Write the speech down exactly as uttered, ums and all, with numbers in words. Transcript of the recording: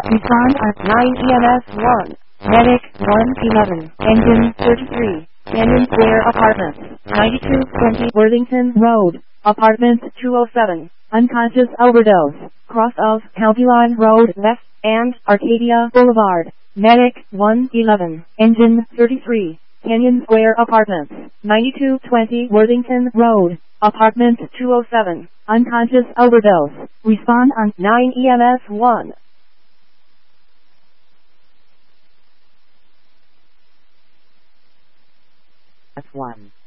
Respond on nine E M S one. Medic one eleven. Engine thirty-three. Canyon Square Apartments. ninety-two twenty Worthington Road. Apartment two oh seven. Unconscious overdose. Cross of County Line Road West and Arcadia Boulevard. Medic one eleven. Engine thirty-three. Canyon Square Apartments. ninety-two twenty Worthington Road. Apartment two oh seven. Unconscious overdose. Respond on nine E M S one. S one.